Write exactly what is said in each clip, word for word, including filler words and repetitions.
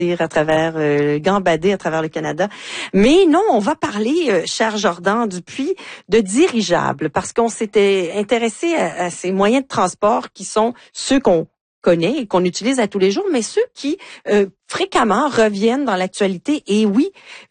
à travers euh, gambader à travers le Canada. Mais non, on va parler, euh, cher Jordan Dupuis, de dirigeables, parce qu'on s'était intéressé à, à ces moyens de transport qui sont ceux qu'on connaît et qu'on utilise à tous les jours, mais ceux qui euh, fréquemment reviennent dans l'actualité. Et oui,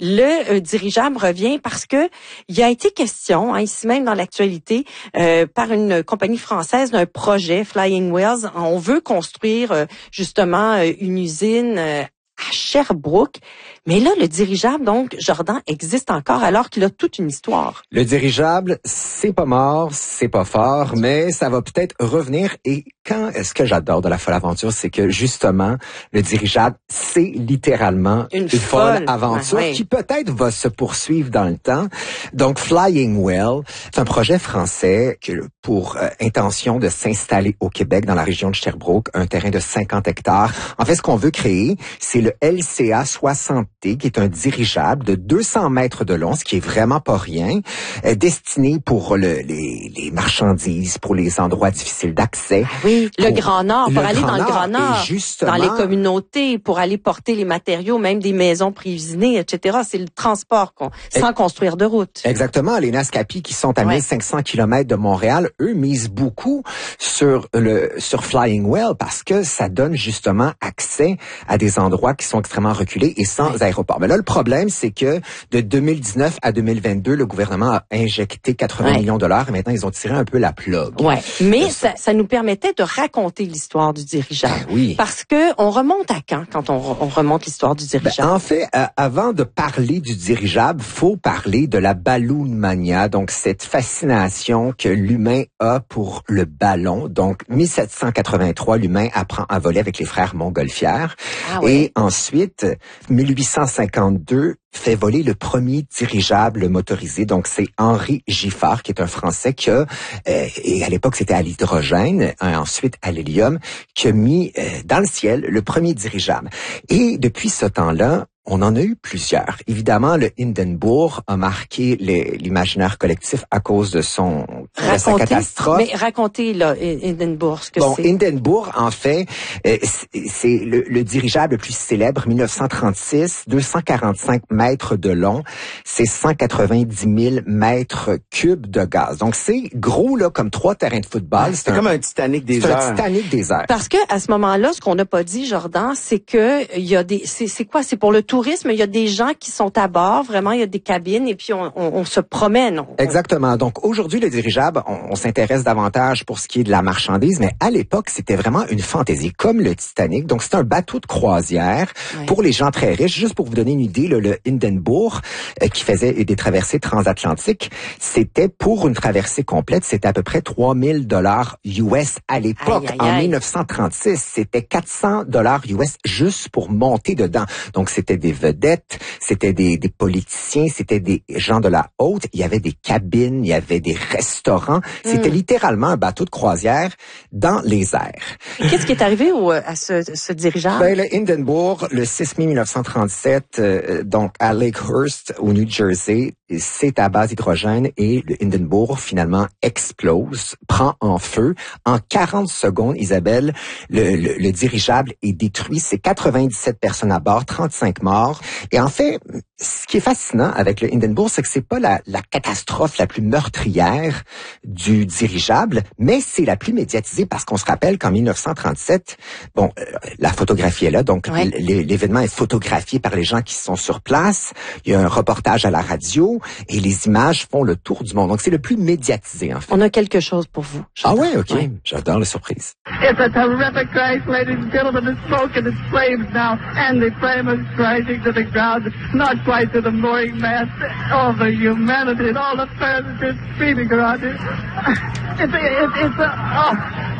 le euh, dirigeable revient parce que il y a été question, hein, ici même dans l'actualité, euh, par une compagnie française d'un projet Flying Whales. On veut construire euh, justement euh, une usine euh, à Sherbrooke. Mais là, le dirigeable, donc, Jordan, existe encore alors qu'il a toute une histoire. Le dirigeable, c'est pas mort, c'est pas fort, mais ça va peut-être revenir. Et quand, ce que j'adore de la folle aventure, c'est que justement, le dirigeable, c'est littéralement une, une folle, folle aventure ouais, ouais. qui peut-être va se poursuivre dans le temps. Donc, Flying Whale, c'est un projet français que, pour euh, intention de s'installer au Québec, dans la région de Sherbrooke, un terrain de cinquante hectares. En fait, ce qu'on veut créer, c'est le L C A soixante T, qui est un dirigeable de deux cents mètres de long, ce qui est vraiment pas rien, euh, destiné pour le, les, les marchandises, pour les endroits difficiles d'accès. Ah oui, le Grand Nord, pour aller dans le Grand Nord, justement, dans les communautés, pour aller porter les matériaux, même des maisons prévisionnées, et cetera. C'est le transport qu'on, sans construire de route. Exactement. Les Nascapi, qui sont à ouais. mille cinq cents kilomètres de Montréal, eux misent beaucoup sur le sur Flying Whale parce que ça donne justement accès à des endroits qui sont extrêmement reculés et sans ouais. aéroport. Mais là, le problème, c'est que de deux mille dix-neuf à deux mille vingt-deux, le gouvernement a injecté quatre-vingts ouais. millions de dollars et maintenant, ils ont tiré un peu la plug. Ouais. Mais ça, ça nous permettait de raconter l'histoire du dirigeable. Ben oui. Parce que on remonte à quand, quand on, on remonte l'histoire du dirigeable? Ben, en fait, euh, avant de parler du dirigeable, faut parler de la balloon mania. Donc, cette fascination que l'humain a pour le ballon. Donc, mille sept cent quatre-vingt-trois, l'humain apprend à voler avec les frères Montgolfière. Ah ouais. Et ensuite, mille huit cent cinquante-deux, fait voler le premier dirigeable motorisé. Donc, c'est Henri Giffard, qui est un Français qui a, euh, et à l'époque, c'était à l'hydrogène, hein, ensuite à l'hélium, qui a mis euh, dans le ciel le premier dirigeable. Et depuis ce temps-là, on en a eu plusieurs. Évidemment, le Hindenburg a marqué les, l'imaginaire collectif à cause de son de sa catastrophe. Mais racontez là, Hindenburg, ce que bon, c'est. Hindenburg, en fait, euh, c'est le, le dirigeable le plus célèbre, mille neuf cent trente-six, deux cent quarante-cinq mètres de long, c'est cent quatre-vingt-dix mille mètres cubes de gaz. Donc c'est gros là, comme trois terrains de football. C'est, c'est un, comme un Titanic des airs. C'est un Titanic des airs. Parce que à ce moment-là, ce qu'on n'a pas dit, Jordan, c'est que il y a des, c'est, c'est quoi, c'est pour le tourisme, il y a des gens qui sont à bord, vraiment, il y a des cabines et puis on, on, on se promène. On... Exactement. Donc aujourd'hui, le dirigeable, on, on s'intéresse davantage pour ce qui est de la marchandise, mais à l'époque, c'était vraiment une fantaisie, comme le Titanic. Donc c'est un bateau de croisière ouais. pour les gens très riches. Juste pour vous donner une idée, le, le Hindenburg, euh, qui faisait des traversées transatlantiques, c'était pour une traversée complète, c'était à peu près trois mille dollars U S à l'époque. Aïe, aïe, aïe. En mille neuf cent trente-six, c'était quatre cents dollars U S juste pour monter dedans. Donc c'était des vedettes, c'était des, des politiciens, c'était des gens de la haute. Il y avait des cabines, il y avait des restaurants. C'était mm. littéralement un bateau de croisière dans les airs. Et qu'est-ce qui est arrivé au, à ce, ce dirigeable? Ben, le Hindenburg, le six mai mille neuf cent trente-sept, euh, donc à Lakehurst, au New Jersey, c'est à base d'hydrogène et le Hindenburg finalement explose, prend en feu. En quarante secondes, Isabelle, le, le, le dirigeable est détruit. C'est quatre-vingt-dix-sept personnes à bord, trente-cinq morts. Et en fait, ce qui est fascinant avec le Hindenburg, c'est que c'est pas la, la catastrophe la plus meurtrière du dirigeable, mais c'est la plus médiatisée parce qu'on se rappelle qu'en mille neuf cent trente-sept, bon, euh, la photographie est là, donc ouais. l'événement est photographié par les gens qui sont sur place. Il y a un reportage à la radio et les images font le tour du monde. Donc c'est le plus médiatisé en fait. On a quelque chose pour vous. Ah ouais, ok. Ouais. J'adore la surprise. It's a terrific crash, ladies and gentlemen. It's smoke and it's flames now, and the flame is crashing to the ground, not quite to the mooring mast. All the humanity and all the passengers speeding around it. It's a, it's, it's a, oh,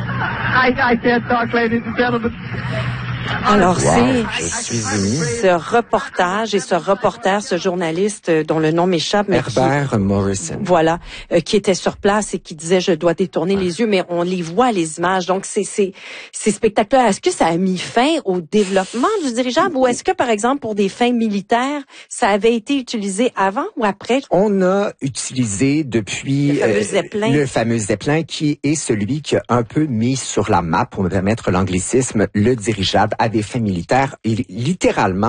I, I can't talk, ladies and gentlemen. Alors, wow, c'est ce reportage et ce reporter, ce journaliste dont le nom m'échappe, mais Herbert qui, Morrison. Voilà, euh, qui était sur place et qui disait je dois détourner ouais. les yeux, mais on les voit les images. Donc c'est c'est c'est spectaculaire. Est-ce que ça a mis fin au développement du dirigeable ou est-ce que par exemple pour des fins militaires, ça avait été utilisé avant ou après? On a utilisé depuis le fameux Zeppelin, euh, le fameux Zeppelin qui est celui qui a un peu mis sur la map, pour me permettre l'anglicisme, le dirigeable à des fins militaires et littéralement